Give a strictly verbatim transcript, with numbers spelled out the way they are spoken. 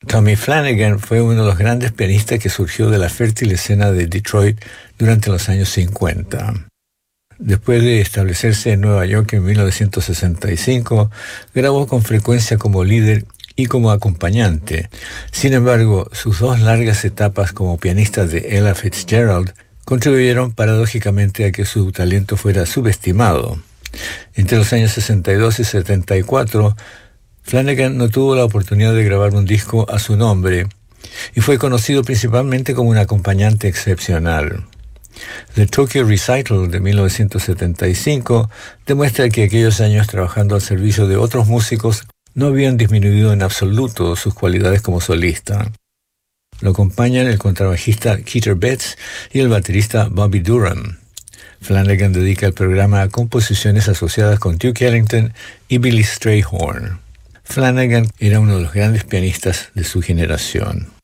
Tommy Flanagan fue uno de los grandes pianistas que surgió de la fértil escena de Detroit durante los años cincuenta. Después de establecerse en Nueva York en mil novecientos sesenta y cinco, grabó con frecuencia como líder y como acompañante. Sin embargo, sus dos largas etapas como pianista de Ella Fitzgerald contribuyeron paradójicamente a que su talento fuera subestimado. Entre los años sesenta y dos y setenta y cuatro, Flanagan no tuvo la oportunidad de grabar un disco a su nombre y fue conocido principalmente como un acompañante excepcional. The Tokyo Recital de mil novecientos setenta y cinco demuestra que aquellos años trabajando al servicio de otros músicos no habían disminuido en absoluto sus cualidades como solista. Lo acompañan el contrabajista Keter Betts y el baterista Bobby Durham. Flanagan dedica el programa a composiciones asociadas con Duke Ellington y Billy Strayhorn. Flanagan era uno de los grandes pianistas de su generación.